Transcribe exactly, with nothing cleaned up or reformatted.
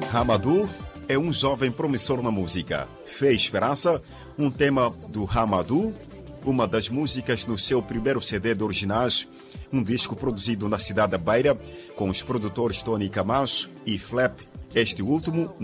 Hamadou é um jovem promissor na música. Fé e Esperança, um tema do Hamadou, uma das músicas no seu primeiro C D de originais, um disco produzido na cidade da Beira, com os produtores Tony Camacho e Flap, este último